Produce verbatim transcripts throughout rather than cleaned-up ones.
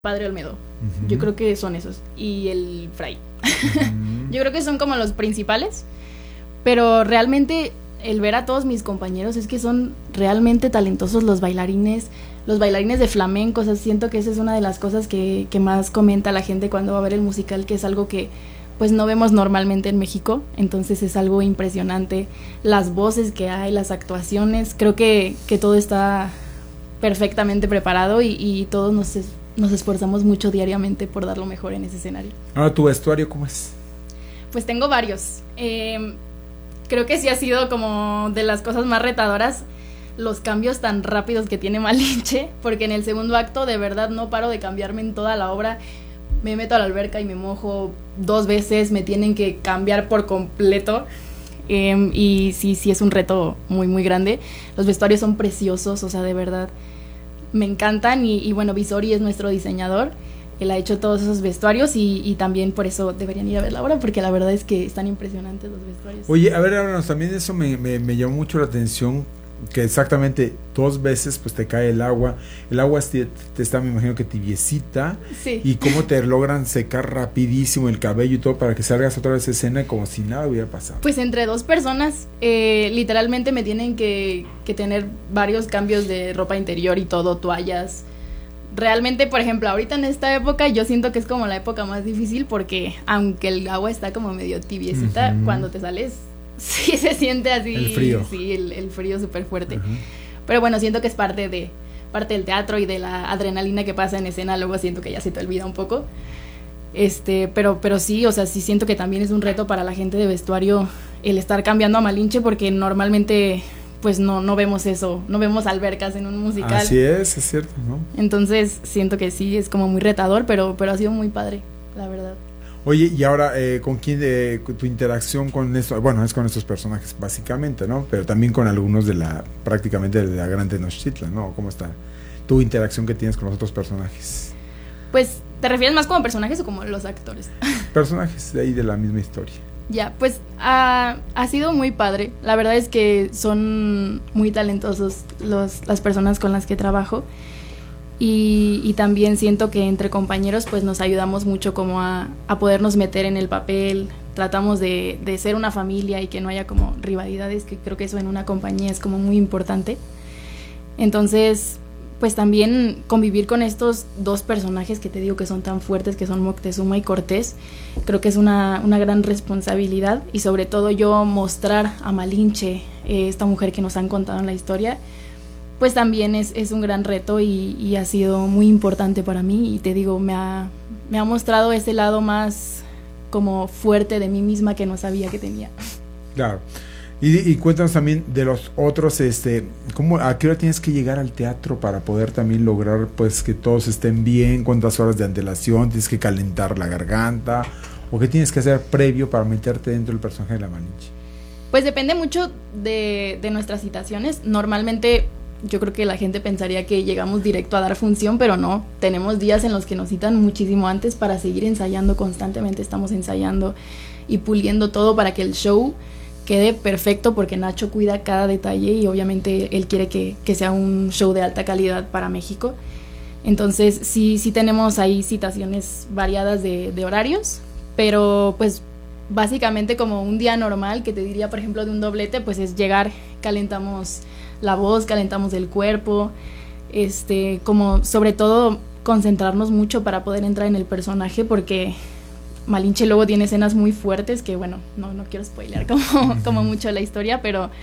Padre Olmedo. Uh-huh. Yo creo que son esos. Y el Fray. Uh-huh. Yo creo que son como los principales. Pero realmente el ver a todos mis compañeros es que son realmente talentosos los bailarines. Los bailarines de flamenco. O sea, siento que esa es una de las cosas que, que más comenta la gente cuando va a ver el musical, que es algo que pues no vemos normalmente en México. Entonces es algo impresionante. Las voces que hay, las actuaciones. Creo que, que todo está perfectamente preparado y, y todos nos... nos esforzamos mucho diariamente por dar lo mejor en ese escenario. Ahora, ¿tu vestuario cómo es? Pues tengo varios. Eh, creo que sí ha sido como de las cosas más retadoras los cambios tan rápidos que tiene Malinche, porque en el segundo acto de verdad no paro de cambiarme en toda la obra. Me meto a la alberca y me mojo dos veces, me tienen que cambiar por completo. Eh, y sí, sí es un reto muy, muy grande. Los vestuarios son preciosos, o sea, de verdad me encantan y, y bueno, Visori es nuestro diseñador, él ha hecho todos esos vestuarios y, y también por eso deberían ir a ver la obra, porque la verdad es que están impresionantes los vestuarios. Oye, a ver, háblanos, también eso me, me, me llamó mucho la atención, que exactamente dos veces pues te cae el agua, el agua te, te está, me imagino que tibiecita, sí. Y cómo te logran secar rapidísimo el cabello y todo para que salgas otra vez a escena como si nada hubiera pasado. Pues entre dos personas, eh, literalmente me tienen que, que tener varios cambios de ropa interior y todo, toallas. Realmente, por ejemplo, ahorita en esta época yo siento que es como la época más difícil porque aunque el agua está como medio tibiecita, uh-huh. Cuando te sales sí se siente así. El frío. Sí, el, el frío súper fuerte. Uh-huh. Pero bueno, siento que es parte de parte del teatro y de la adrenalina que pasa en escena. Luego siento que ya se te olvida un poco. Este, pero, pero sí, o sea, sí siento que también es un reto para la gente de vestuario el estar cambiando a Malinche, porque normalmente pues no, no vemos eso, no vemos albercas en un musical. Así es, es cierto, ¿no? Entonces siento que sí, es como muy retador, pero, pero ha sido muy padre, la verdad. Oye, y ahora, eh, ¿con quién eh, tu interacción con esto? Bueno, es con estos personajes básicamente, ¿no? Pero también con algunos de la, prácticamente de la Gran Tenochtitlan, ¿no? ¿Cómo está tu interacción que tienes con los otros personajes? Pues, ¿te refieres más como personajes o como los actores? Personajes de ahí de la misma historia. Ya, pues ha, ha sido muy padre. La verdad es que son muy talentosos los, las personas con las que trabajo. Y, y también siento que entre compañeros pues nos ayudamos mucho como a, a podernos meter en el papel. Tratamos de, de ser una familia y que no haya como rivalidades, que creo que eso en una compañía es como muy importante. Entonces, pues también convivir con estos dos personajes que te digo que son tan fuertes, que son Moctezuma y Cortés, creo que es una, una gran responsabilidad, y sobre todo yo mostrar a Malinche, eh, esta mujer que nos han contado en la historia, pues también es, es un gran reto y, y ha sido muy importante para mí, y te digo, me ha, me ha mostrado ese lado más como fuerte de mí misma que no sabía que tenía. Claro. Y, y cuéntanos también de los otros, este, ¿cómo, a qué hora tienes que llegar al teatro para poder también lograr pues que todos estén bien? ¿Cuántas horas de antelación? ¿Tienes que calentar la garganta? ¿O qué tienes que hacer previo para meterte dentro del personaje de la Malinche? Pues depende mucho de, de nuestras citaciones. Normalmente yo creo que la gente pensaría que llegamos directo a dar función, pero no. Tenemos días en los que nos citan muchísimo antes para seguir ensayando constantemente. Estamos ensayando y puliendo todo para que el show quede perfecto, porque Nacho cuida cada detalle y obviamente él quiere que, que sea un show de alta calidad para México. Entonces sí, sí tenemos ahí citaciones variadas de, de horarios, pero pues básicamente como un día normal, que te diría por ejemplo de un doblete, pues es llegar, calentamos la voz, calentamos el cuerpo, este, como sobre todo concentrarnos mucho para poder entrar en el personaje, porque Malinche luego tiene escenas muy fuertes que, bueno, no, no quiero spoilear como, como mucho la historia, pero,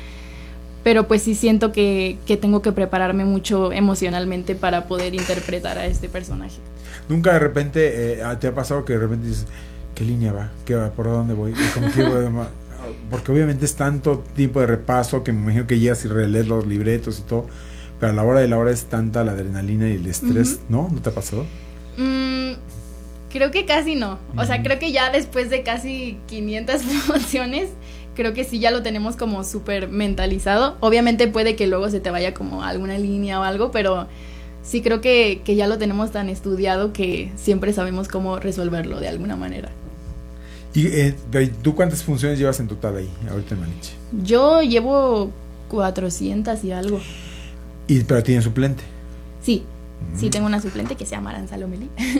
pero pues sí siento que, que tengo que prepararme mucho emocionalmente para poder interpretar a este personaje. ¿Nunca de repente eh, te ha pasado que de repente dices, ¿qué línea va? ¿Qué va? ¿Por dónde voy? ¿Cómo que voy? Porque obviamente es tanto tipo de repaso que me imagino que llegas y relees los libretos y todo, pero a la hora de la hora es tanta la adrenalina y el estrés, uh-huh. ¿No? ¿No te ha pasado? Mm, creo que casi no, o sea, uh-huh. Creo que ya después de casi quinientas funciones, creo que sí ya lo tenemos como súper mentalizado. Obviamente puede que luego se te vaya como alguna línea o algo, pero sí creo que, que ya lo tenemos tan estudiado que siempre sabemos cómo resolverlo de alguna manera. ¿Y eh, tú cuántas funciones llevas en total ahí, ahorita en Malinche? Yo llevo cuatrocientas y algo. ¿Y pero tienes suplente? Sí, Sí, tengo una suplente que se llama Aranza Lomelí.